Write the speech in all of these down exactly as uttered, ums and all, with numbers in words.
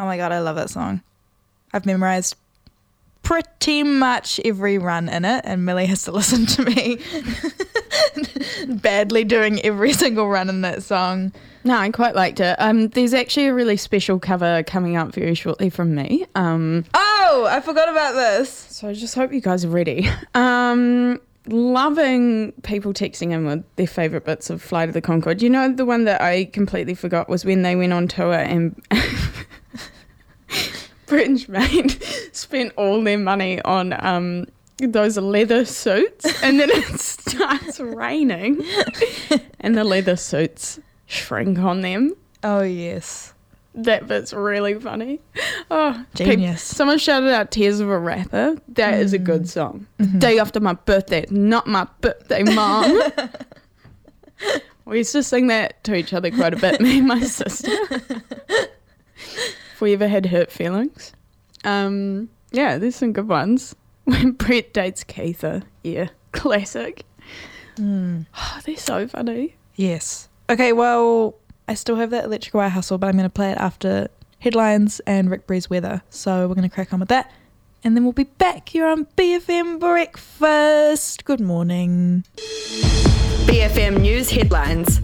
my God, I love that song. I've memorized pretty much every run in it, and Millie has to listen to me badly doing every single run in that song. No, I quite liked it. Um, there's actually a really special cover coming up very shortly from me. Um, oh, I forgot about this. So I just hope you guys are ready. Um, loving people texting in with their favourite bits of Flight of the Conchord. You know, the one that I completely forgot was when they went on tour and British Maid spent all their money on um, those leather suits, and then it starts raining and the leather suits shrink on them. Oh, yes. That bit's really funny. Oh, genius. People, someone shouted out Tears of a Rapper. That mm. is a good song. Mm-hmm. Day after my birthday. It's not my birthday, Mom. We used to sing that to each other quite a bit, me and my sister. If we ever had hurt feelings. Um, yeah, there's some good ones. When Brett dates Keitha. Yeah, classic. Mm. Oh, they're so funny. Yes. Okay, well, I still have that Electric Wire Hustle, but I'm going to play it after headlines and Rick Bree's weather. So we're going to crack on with that. And then we'll be back here on B F M Breakfast. Good morning. B F M News headlines.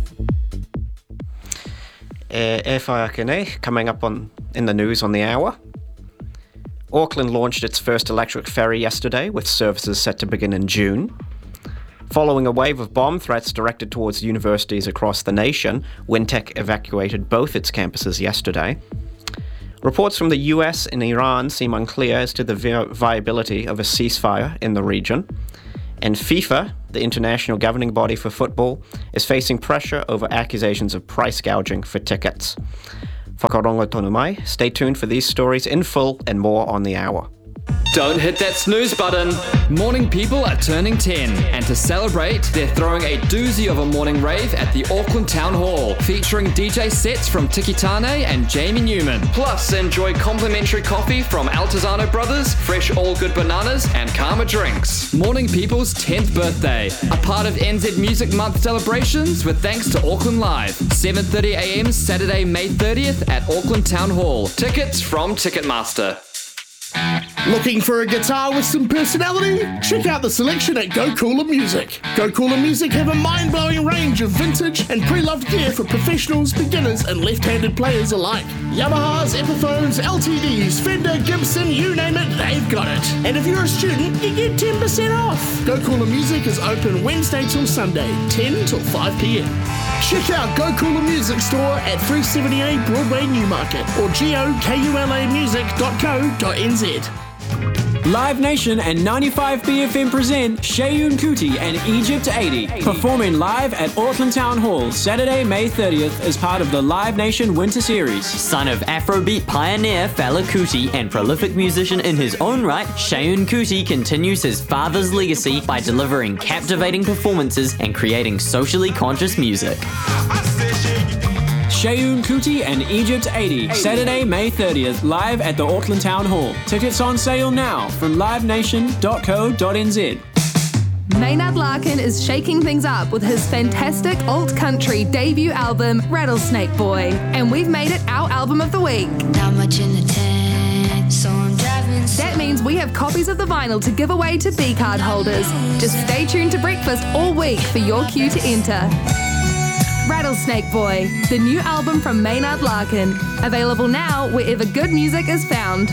Uh, e whaiake nei, coming up on in the news on the hour. Auckland launched its first electric ferry yesterday, with services set to begin in June. Following a wave of bomb threats directed towards universities across the nation, Wintec evacuated both its campuses yesterday. Reports from the U S and Iran seem unclear as to the vi- viability of a ceasefire in the region. And FIFA, the international governing body for football, is facing pressure over accusations of price gouging for tickets. Whakarongo tonu mai. Stay tuned for these stories in full and more on the hour. Don't hit that snooze button. Morning people are turning ten, and to celebrate, they're throwing a doozy of a morning rave at the Auckland Town Hall, featuring D J sets from Tiki Tane and Jamie Newman. Plus, enjoy complimentary coffee from Altazano Brothers, fresh all good bananas, and Karma drinks. Morning people's tenth birthday, a part of N Z Music Month celebrations with thanks to Auckland Live. seven thirty a.m. Saturday, May thirtieth at Auckland Town Hall. Tickets from Ticketmaster. Looking for a guitar with some personality? Check out the selection at Go Cooler Music. Go Cooler Music have a mind-blowing range of vintage and pre-loved gear for professionals, beginners and left-handed players alike. Yamahas, Epiphones, L T Ds, Fender, Gibson, you name it, they've got it. And if you're a student, you get ten percent off. Go Cooler Music is open Wednesday till Sunday, ten till five p.m. Check out Go Cooler Music store at three seventy-eight Broadway Newmarket or gokula music dot co dot n z. Live Nation and ninety-five B F M present Shayun Kuti and Egypt eighty, performing live at Auckland Town Hall Saturday, May thirtieth as part of the Live Nation Winter Series. Son of Afrobeat pioneer Fela Kuti and prolific musician in his own right, Shayun Kuti continues his father's legacy by delivering captivating performances and creating socially conscious music. Shayun Kuti and Egypt eighty, Saturday, May thirtieth, live at the Auckland Town Hall. Tickets on sale now from live nation dot co dot n z. Maynard Larkin is shaking things up with his fantastic alt-country debut album, Rattlesnake Boy. And we've made it our album of the week. Not much in the tank, so I'm driving slow. That means we have copies of the vinyl to give away to B-card holders. Just stay tuned to Breakfast all week for your cue to enter. Rattlesnake Boy, the new album from Maynard Larkin. Available now wherever good music is found.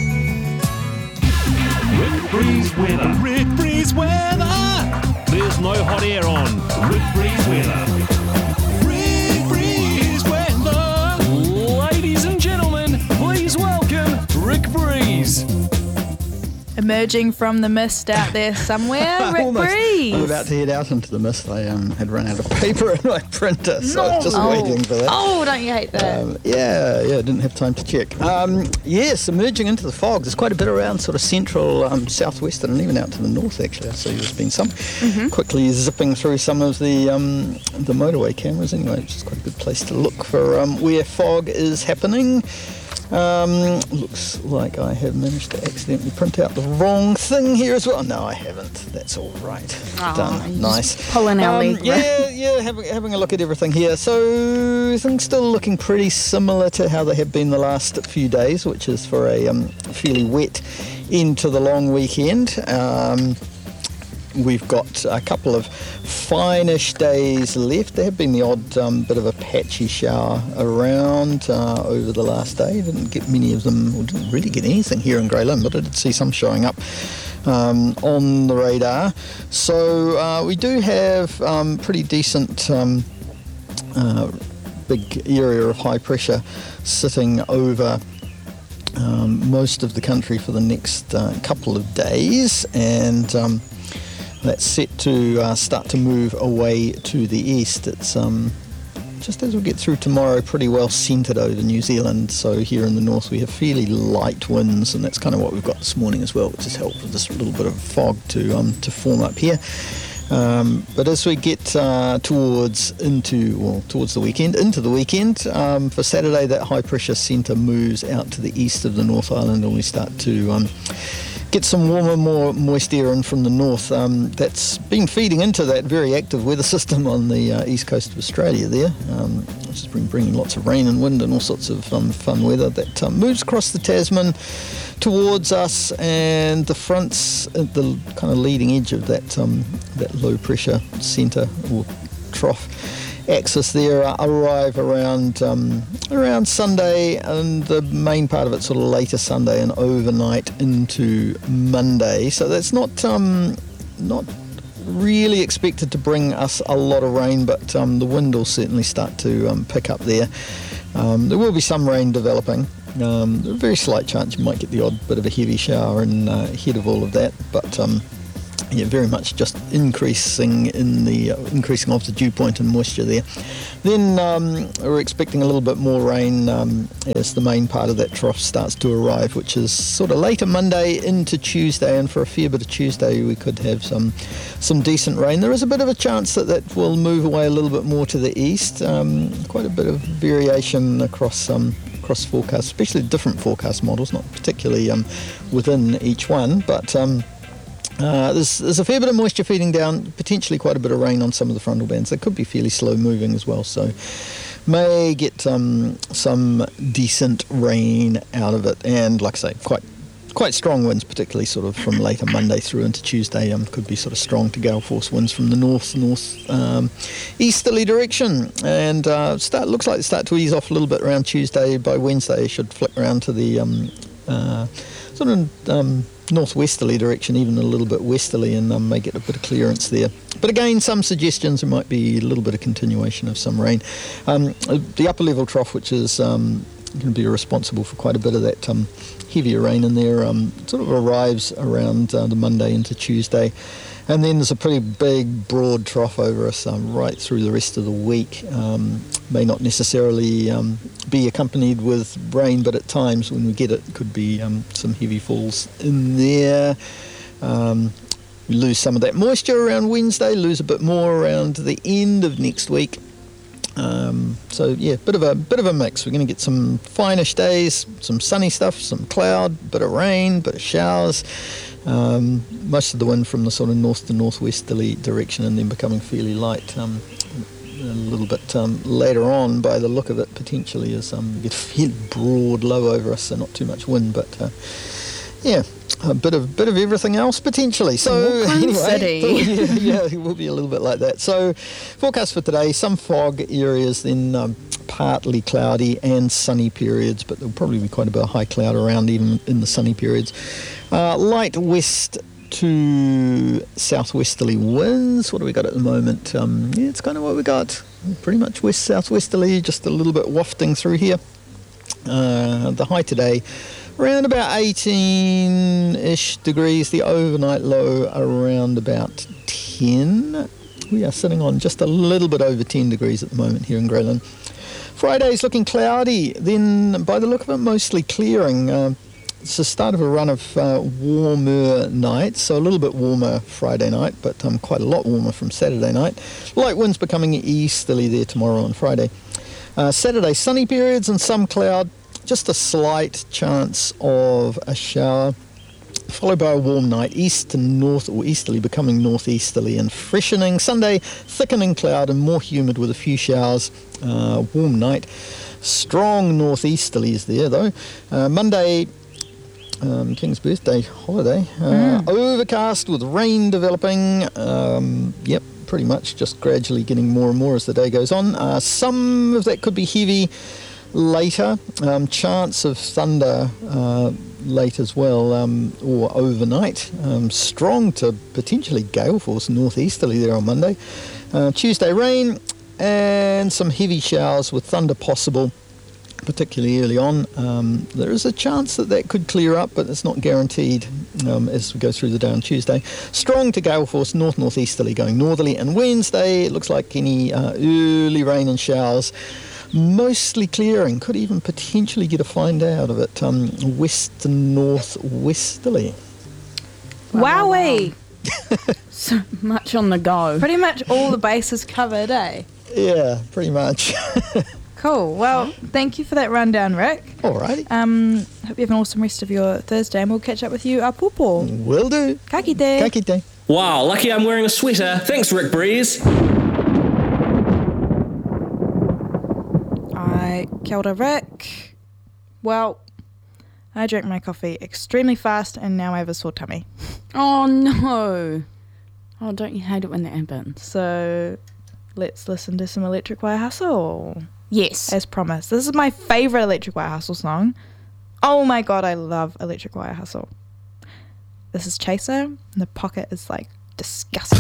Rick Breeze weather. Rick Breeze weather. There's no hot air on. Rick Breeze weather. Rick Breeze weather. Ladies and gentlemen, please welcome Rick Breeze. Emerging from the mist out there somewhere, Rick Breeze. I'm about to head out into the mist. I um, had run out of paper in my printer, so no. I was just oh. waiting for that. Oh, don't you hate that? Um, yeah, yeah, didn't have time to check. Um, yes, emerging into the fog. There's quite a bit around sort of central, um, southwestern, and even out to the north, actually. I see there's been some. Mm-hmm. Quickly zipping through some of the um, the motorway cameras anyway, which is quite a good place to look for um, where fog is happening. Um, looks like I have managed to accidentally print out the wrong thing here as well. No, I haven't. That's all right. Oh, Done. Nice. Pulling our Um, leg. yeah, yeah, having, having a look at everything here. So things still looking pretty similar to how they have been the last few days, which is for a um, fairly wet end to the long weekend. Um, We've got a couple of fine-ish days left. There have been the odd um, bit of a patchy shower around uh, over the last day. Didn't get many of them, or didn't really get anything here in Grey Lynn, but I did see some showing up um, on the radar. So uh, we do have um, pretty decent um, uh, big area of high pressure sitting over um, most of the country for the next uh, couple of days, and um, that's set to uh, start to move away to the east. It's um, just as we get through tomorrow, pretty well centred over New Zealand. So here in the north we have fairly light winds, and that's kind of what we've got this morning as well, which has helped with this little bit of fog to um, to form up here. Um, but as we get uh, towards into well towards the weekend, into the weekend um, for Saturday, that high pressure centre moves out to the east of the North Island, and we start to um, get some warmer, more moist air in from the north. Um, that's been feeding into that very active weather system on the uh, east coast of Australia there, um, which has been bringing lots of rain and wind and all sorts of um, fun weather that um, moves across the Tasman towards us, and the fronts at the kind of leading edge of that um, that low pressure centre or trough axis there uh, arrive around um, around Sunday, and the main part of it sort of later Sunday and overnight into Monday. So that's not um, not really expected to bring us a lot of rain, but um, the wind will certainly start to um, pick up there. Um, there will be some rain developing. Um, a very slight chance you might get the odd bit of a heavy shower in uh, ahead of all of that, but um, yeah, very much just increasing in the uh, increasing of the dew point and moisture there. Then um, we're expecting a little bit more rain um, as the main part of that trough starts to arrive, which is sort of later Monday into Tuesday, and for a fair bit of Tuesday we could have some some decent rain. There is a bit of a chance that that will move away a little bit more to the east. Um, quite a bit of variation across um, across forecasts, especially different forecast models, not particularly um, within each one, but um, Uh, there's, there's a fair bit of moisture feeding down, potentially quite a bit of rain on some of the frontal bands. They could be fairly slow moving as well, so may get um, some decent rain out of it. And like I say, quite quite strong winds, particularly sort of from later Monday through into Tuesday. Um, could be sort of strong to gale force winds from the north north um, easterly direction. And uh, start looks like they start to ease off a little bit around Tuesday. By Wednesday, should flick around to the um, uh, sort of Um, northwesterly direction, even a little bit westerly, and um, may get a bit of clearance there. But again, some suggestions there might be a little bit of continuation of some rain. Um, the upper level trough, which is um, going to be responsible for quite a bit of that um, heavier rain in there, um, sort of arrives around uh, the Monday into Tuesday. And then there's a pretty big, broad trough over us um, right through the rest of the week. Um, may not necessarily um, be accompanied with rain, but at times when we get it, could be um, some heavy falls in there. Um, we lose some of that moisture around Wednesday, lose a bit more around the end of next week. Um, so yeah, bit of a bit of a mix. We're going to get some fine-ish days, some sunny stuff, some cloud, bit of rain, bit of showers. Um, most of the wind from the sort of north to northwesterly direction, and then becoming fairly light um, a little bit um, later on by the look of it, potentially, as um, we get a fairly broad low over us, so not too much wind, but uh, yeah, a bit of bit of everything else potentially. So Auckland anyway, City. yeah, yeah, it will be a little bit like that. So forecast for today: some fog areas, then um, partly cloudy and sunny periods, but there'll probably be quite a bit of high cloud around even in the sunny periods. Uh, light west to southwesterly winds. What do we got at the moment? Um, yeah, it's kind of what we got. Pretty much west southwesterly, just a little bit wafting through here. Uh, the high today, around about eighteen-ish degrees. The overnight low around about ten. We are sitting on just a little bit over ten degrees at the moment here in Grey Lynn. Friday's looking cloudy, then by the look of it, mostly clearing. Uh, It's the start of a run of uh, warmer nights, so a little bit warmer Friday night, but um, quite a lot warmer from Saturday night. Light winds becoming easterly there tomorrow and Friday. Uh, Saturday, sunny periods and some cloud. just a slight chance of a shower, followed by a warm night, east to north or easterly, becoming northeasterly and freshening. Sunday, thickening cloud and more humid with a few showers. Uh, warm night. Strong northeasterlies there, though. Uh, Monday, um, King's birthday holiday. Uh, Mm. Overcast with rain developing. Um, yep, pretty much just gradually getting more and more as the day goes on. Uh, some of that could be heavy later. Um, chance of thunder uh, late as well, um, or overnight. Um, strong to potentially gale force northeasterly there on Monday. Uh, Tuesday, rain and some heavy showers with thunder possible, particularly early on. Um, there is a chance that that could clear up, but it's not guaranteed um, as we go through the day on Tuesday. Strong to gale force north-northeasterly going northerly. And Wednesday, it looks like any uh, early rain and showers, mostly clearing. Could even potentially get a fine day out of it. Um, west to north-westerly. Wowee! So much on the go. Pretty much all the bases covered, eh? Yeah, pretty much. Cool. Well, thank you for that rundown, Rick. Alrighty. Um, hope you have an awesome rest of your Thursday, and we'll catch up with you a pūpō. Will do. Ka kite. Ka kite. Wow, lucky I'm wearing a sweater. Thanks, Rick Breeze. I kia ora, Rick. Well, I drank my coffee extremely fast, and now I have a sore tummy. Oh, no. Oh, don't you hate it when that happens? So let's listen to some Electric Wire Hustle. Yes. As promised. This is my favourite Electric Wire Hustle song. Oh my god, I love Electric Wire Hustle. This is Chaser, and the pocket is like disgusting.